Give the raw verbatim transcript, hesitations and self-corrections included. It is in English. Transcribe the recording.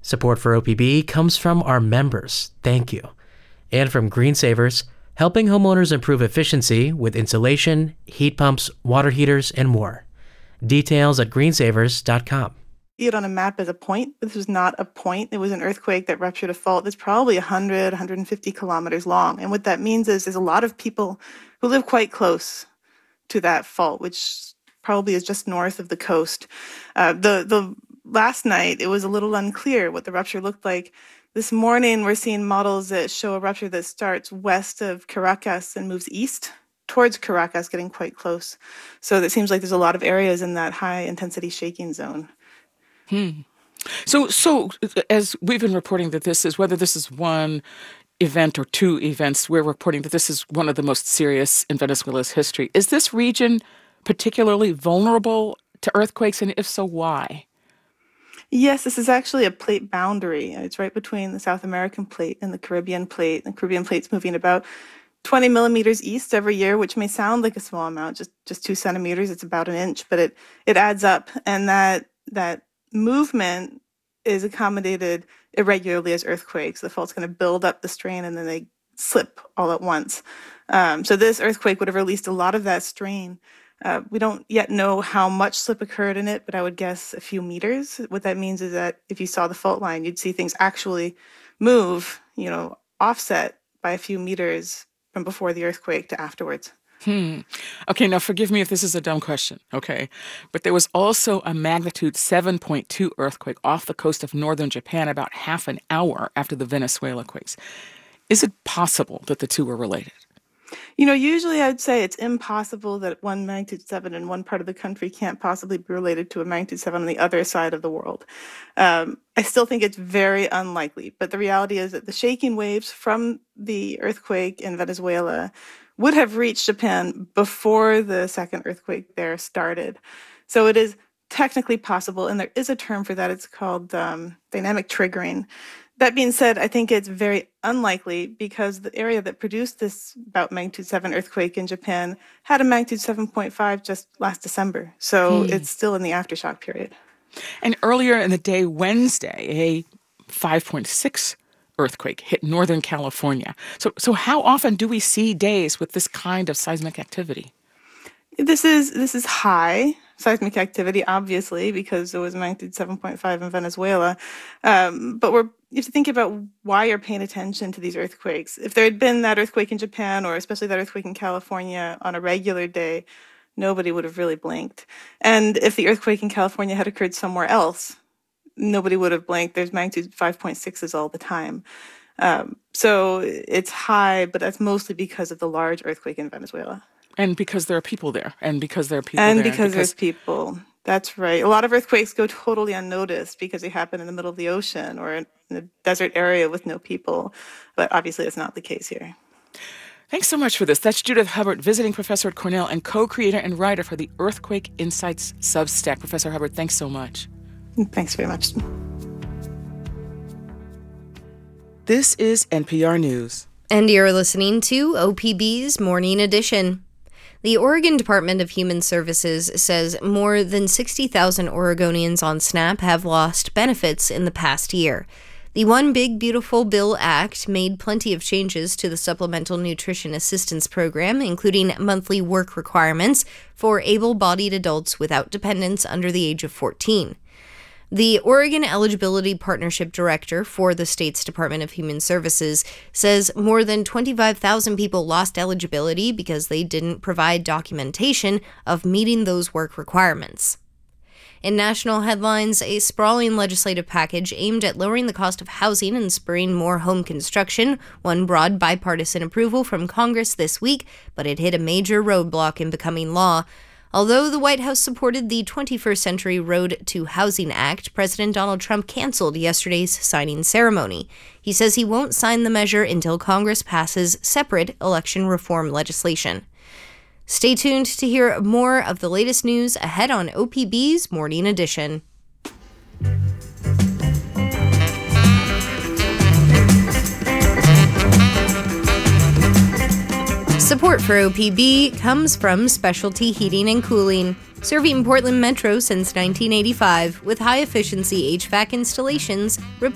Support for O P B comes from our members, thank you, and from Green Savers, helping homeowners improve efficiency with insulation, heat pumps, water heaters, and more. Details at green savers dot com. See it on a map as a point. This was not a point. It was an earthquake that ruptured a fault that's probably one hundred, one hundred fifty kilometers long. And what that means is there's a lot of people who live quite close to that fault, which probably is just north of the coast. Uh, the the last night, it was a little unclear what the rupture looked like. This morning, we're seeing models that show a rupture that starts west of Caracas and moves east towards Caracas, getting quite close. So it seems like there's a lot of areas in that high-intensity shaking zone. Hmm. So, so as we've been reporting that this is, whether this is one event or two events, we're reporting that this is one of the most serious in Venezuela's history. Is this region particularly vulnerable to earthquakes, and if so, why? Yes, this is actually a plate boundary. It's right between the South American plate and the Caribbean plate. The Caribbean plate's moving about twenty millimeters east every year, which may sound like a small amount, just, just two centimeters. It's about an inch, but it, it adds up. And that that movement is accommodated irregularly as earthquakes. The fault's going to build up the strain and then they slip all at once. Um, so this earthquake would have released a lot of that strain. Uh, we don't yet know how much slip occurred in it, but I would guess a few meters. What that means is that if you saw the fault line, you'd see things actually move, you know, offset by a few meters from before the earthquake to afterwards. Hmm. Okay, now forgive me if this is a dumb question, okay? But there was also a magnitude seven point two earthquake off the coast of northern Japan about half an hour after the Venezuela quakes. Is it possible that the two were related? You know, usually I'd say it's impossible that one magnitude seven in one part of the country can't possibly be related to a magnitude seven on the other side of the world. Um, I still think it's very unlikely, but the reality is that the shaking waves from the earthquake in Venezuela would have reached Japan before the second earthquake there started. So it is technically possible, and there is a term for that. It's called um, dynamic triggering. That being said, I think it's very unlikely because the area that produced this about magnitude seven earthquake in Japan had a magnitude seven point five just last December. So hmm. it's still in the aftershock period. And earlier in the day, Wednesday, a five point six earthquake hit Northern California. So, so how often do we see days with this kind of seismic activity? This is this is high seismic activity, obviously, because it was magnitude seven point five in Venezuela. Um, but we're you have to think about why you're paying attention to these earthquakes. If there had been that earthquake in Japan, or especially that earthquake in California on a regular day, nobody would have really blinked. And if the earthquake in California had occurred somewhere else, nobody would have blinked. There's magnitude five point sixes all the time. Um, so it's high, but that's mostly because of the large earthquake in Venezuela. And because there are people there, and because there are people and there. Because and because there's people. That's right. A lot of earthquakes go totally unnoticed because they happen in the middle of the ocean or in a desert area with no people. But obviously, that's not the case here. Thanks so much for this. That's Judith Hubbard, visiting professor at Cornell and co-creator and writer for the Earthquake Insights Substack. Professor Hubbard, thanks so much. Thanks very much. This is N P R News. And you're listening to O P B's Morning Edition. The Oregon Department of Human Services says more than sixty thousand Oregonians on SNAP have lost benefits in the past year. The One Big Beautiful Bill Act made plenty of changes to the Supplemental Nutrition Assistance Program, including monthly work requirements for able-bodied adults without dependents under the age of fourteen. The Oregon Eligibility Partnership Director for the state's Department of Human Services says more than twenty-five thousand people lost eligibility because they didn't provide documentation of meeting those work requirements. In national headlines, a sprawling legislative package aimed at lowering the cost of housing and spurring more home construction won broad bipartisan approval from Congress this week, but it hit a major roadblock in becoming law. Although the White House supported the twenty-first Century Road to Housing Act, President Donald Trump canceled yesterday's signing ceremony. He says he won't sign the measure until Congress passes separate election reform legislation. Stay tuned to hear more of the latest news ahead on O P B's Morning Edition. Support for O P B comes from Specialty Heating and Cooling, serving Portland Metro since nineteen eighty-five with high-efficiency H V A C installations, repair